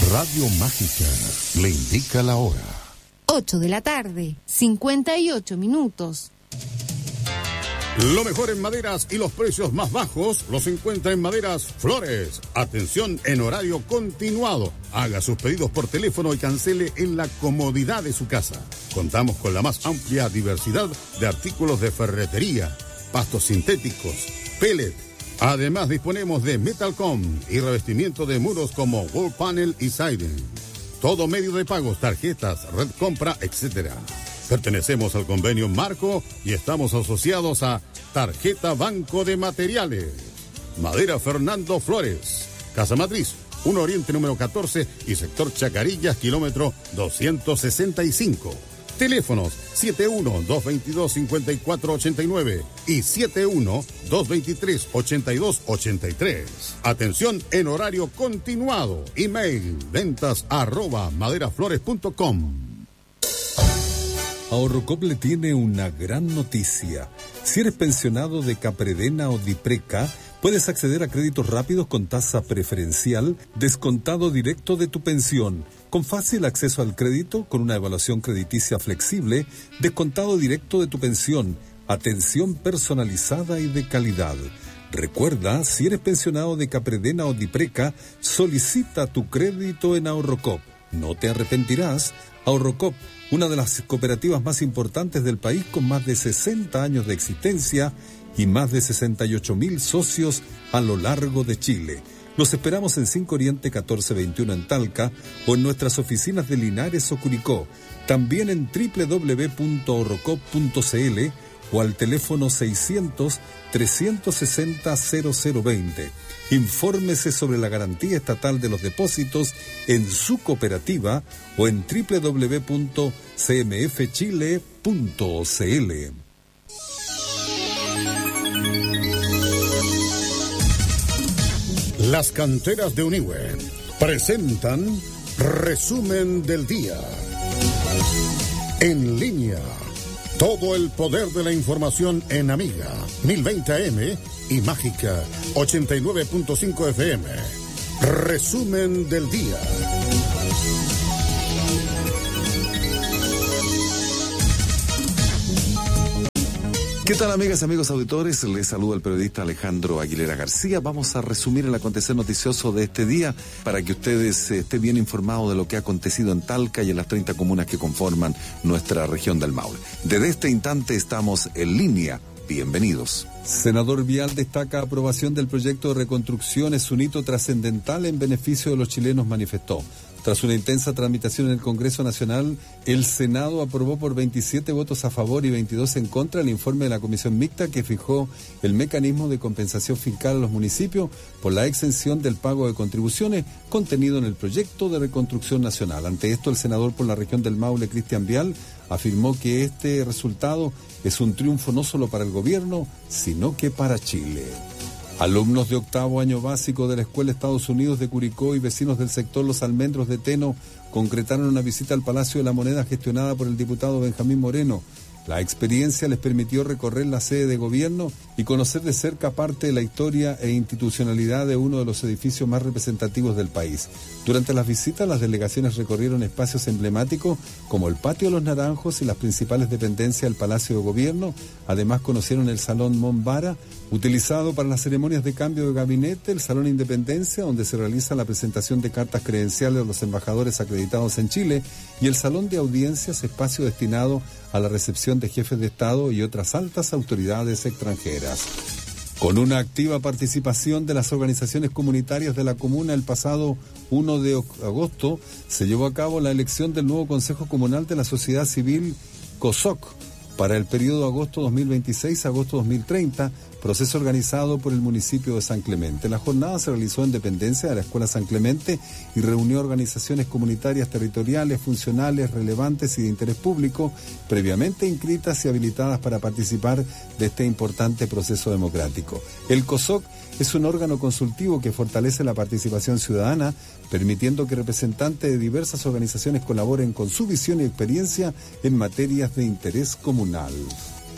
Radio Mágica le indica la hora. 8 de la tarde, 58 minutos. Lo mejor en maderas y los precios más bajos los encuentra en Maderas Flores. Atención en horario continuado. Haga sus pedidos por teléfono y cancele en la comodidad de su casa. Contamos con la más amplia diversidad de artículos de ferretería, pastos sintéticos, pellet. Además disponemos de Metalcom y revestimiento de muros como Wall Panel y Siding. Todo medio de pagos, tarjetas, red compra, etc. Pertenecemos al convenio Marco y estamos asociados a Tarjeta Banco de Materiales. Madera Fernando Flores, Casa Matriz, 1 Oriente número 14 y sector Chacarillas, kilómetro 265. Teléfonos 71-222-5489 y 71-223-8283. Atención en horario continuado. Email ventas@maderaflores.com. Ahorrocop le tiene una gran noticia. Si eres pensionado de Capredena o Dipreca, puedes acceder a créditos rápidos con tasa preferencial, descontado directo de tu pensión, con fácil acceso al crédito, con una evaluación crediticia flexible, descontado directo de tu pensión, atención personalizada y de calidad. Recuerda, si eres pensionado de Capredena o Dipreca, solicita tu crédito en Ahorrocop. No te arrepentirás. Ahorrocop, una de las cooperativas más importantes del país con más de 60 años de existencia y más de 68,000 socios a lo largo de Chile. Los esperamos en 5 Oriente 1421 en Talca o en nuestras oficinas de Linares o Curicó. También en www.ahorrocop.cl o al teléfono 600-360-0020. Infórmese sobre la garantía estatal de los depósitos en su cooperativa o en www.cmfchile.cl. Las canteras de Uniwe presentan Resumen del Día. En línea, todo el poder de la información en Amiga 1020 AM y Mágica 89.5 FM. Resumen del Día. ¿Qué tal, amigas, amigos auditores? Les saluda el periodista Alejandro Aguilera García. Vamos a resumir el acontecer noticioso de este día para que ustedes estén bien informados de lo que ha acontecido en Talca y en las 30 comunas que conforman nuestra región del Maule. Desde este instante estamos en línea. Bienvenidos. Senador Vial destaca aprobación del proyecto de reconstrucción es un hito trascendental en beneficio de los chilenos, manifestó. Tras una intensa tramitación en el Congreso Nacional, el Senado aprobó por 27 votos a favor y 22 en contra el informe de la Comisión Mixta que fijó el mecanismo de compensación fiscal a los municipios por la exención del pago de contribuciones contenido en el proyecto de reconstrucción nacional. Ante esto, el senador por la región del Maule, Cristian Vial, afirmó que este resultado es un triunfo no solo para el gobierno, sino que para Chile. Alumnos de 8º año básico de la Escuela Estados Unidos de Curicó y vecinos del sector Los Almendros de Teno concretaron una visita al Palacio de la Moneda gestionada por el diputado Benjamín Moreno. La experiencia les permitió recorrer la sede de gobierno y conocer de cerca parte de la historia e institucionalidad de uno de los edificios más representativos del país. Durante las visitas, las delegaciones recorrieron espacios emblemáticos como el Patio de los Naranjos y las principales dependencias del Palacio de Gobierno. Además, conocieron el Salón Monbara, utilizado para las ceremonias de cambio de gabinete, el Salón Independencia, donde se realiza la presentación de cartas credenciales de los embajadores acreditados en Chile, y el Salón de Audiencias, espacio destinado a la recepción de jefes de Estado y otras altas autoridades extranjeras. Con una activa participación de las organizaciones comunitarias de la comuna, el pasado 1 de agosto se llevó a cabo la elección del nuevo Consejo Comunal de la Sociedad Civil COSOC para el periodo agosto 2026 a agosto 2030, proceso organizado por el municipio de San Clemente. La jornada se realizó en dependencia de la Escuela San Clemente y reunió organizaciones comunitarias territoriales, funcionales, relevantes y de interés público, previamente inscritas y habilitadas para participar de este importante proceso democrático. El COSOC es un órgano consultivo que fortalece la participación ciudadana, permitiendo que representantes de diversas organizaciones colaboren con su visión y experiencia en materias de interés comunal.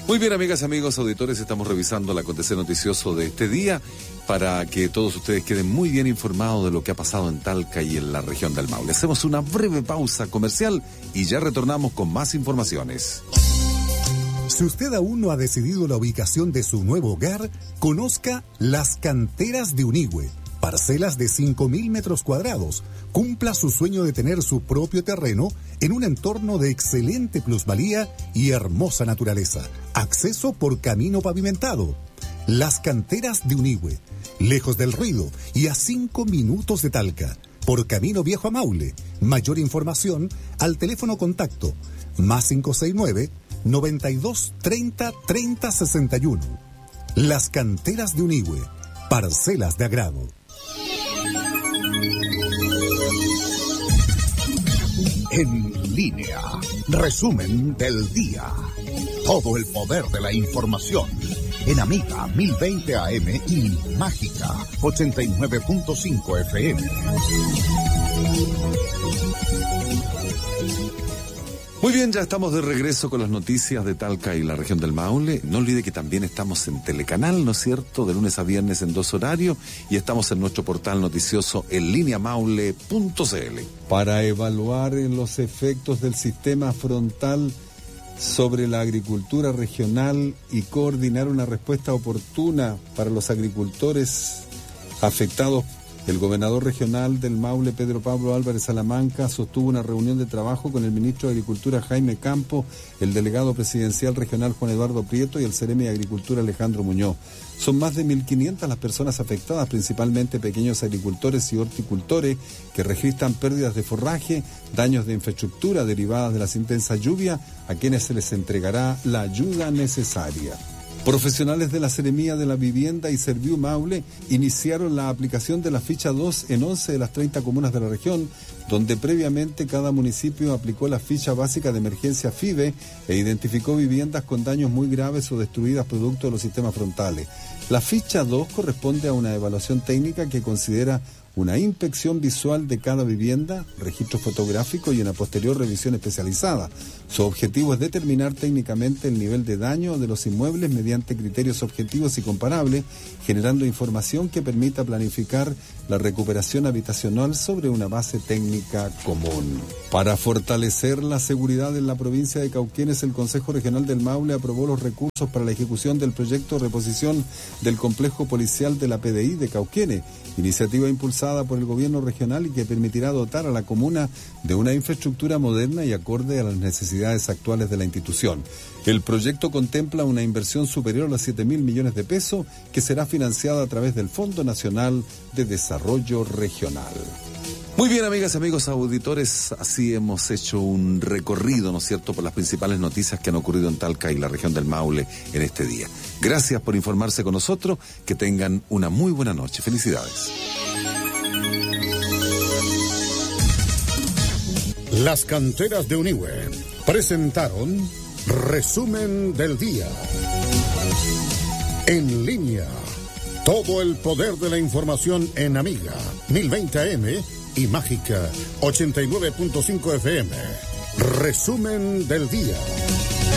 Muy bien, amigas, amigos, auditores, estamos revisando el acontecer noticioso de este día para que todos ustedes queden muy bien informados de lo que ha pasado en Talca y en la región del Maule. Hacemos una breve pausa comercial y ya retornamos con más informaciones. Si usted aún no ha decidido la ubicación de su nuevo hogar, conozca Las Canteras de Unigüe. Parcelas de 5.000 metros cuadrados. Cumpla su sueño de tener su propio terreno en un entorno de excelente plusvalía y hermosa naturaleza. Acceso por camino pavimentado. Las Canteras de Unigüe. Lejos del ruido y a 5 minutos de Talca. Por camino viejo a Maule. Mayor información al teléfono contacto más 569 92 30 30 61. Las Canteras de Unigüe. Parcelas de agrado. En línea. Resumen del día. Todo el poder de la información. En Amiga 1020 AM y Mágica 89.5 FM. Muy bien, ya estamos de regreso con las noticias de Talca y la región del Maule. No olvide que también estamos en Telecanal, ¿no es cierto?, de lunes a viernes en 2 horarios, y estamos en nuestro portal noticioso en línea maule.cl. Para evaluar los efectos del sistema frontal sobre la agricultura regional y coordinar una respuesta oportuna para los agricultores afectados, el gobernador regional del Maule, Pedro Pablo Álvarez Salamanca, sostuvo una reunión de trabajo con el ministro de Agricultura, Jaime Campo, el delegado presidencial regional, Juan Eduardo Prieto, y el seremi de Agricultura, Alejandro Muñoz. Son más de 1.500 las personas afectadas, principalmente pequeños agricultores y horticultores, que registran pérdidas de forraje, daños de infraestructura derivadas de las intensas lluvias, a quienes se les entregará la ayuda necesaria. Profesionales de la Seremía de la Vivienda y Serviu Maule iniciaron la aplicación de la ficha 2 en 11 de las 30 comunas de la región, donde previamente cada municipio aplicó la ficha básica de emergencia FIBE e identificó viviendas con daños muy graves o destruidas producto de los sistemas frontales. La ficha 2 corresponde a una evaluación técnica que considera una inspección visual de cada vivienda, registro fotográfico y una posterior revisión especializada. Su objetivo es determinar técnicamente el nivel de daño de los inmuebles mediante criterios objetivos y comparables, generando información que permita planificar la recuperación habitacional sobre una base técnica común. Para fortalecer la seguridad en la provincia de Cauquenes, el Consejo Regional del Maule aprobó los recursos para la ejecución del proyecto de reposición del complejo policial de la PDI de Cauquenes, iniciativa impulsada por el gobierno regional y que permitirá dotar a la comuna de una infraestructura moderna y acorde a las necesidades actuales de la institución. El proyecto contempla una inversión superior a los 7.000 millones de pesos que será financiada a través del Fondo Nacional de Desarrollo Regional. Muy bien, amigas, amigos, auditores, así hemos hecho un recorrido, ¿no es cierto?, por las principales noticias que han ocurrido en Talca y la región del Maule en este día. Gracias por informarse con nosotros, que tengan una muy buena noche. Felicidades. Las Canteras de Unigüe presentaron Resumen del Día. En línea, todo el poder de la información en Amiga 1020 AM y Mágica 89.5 FM. Resumen del Día.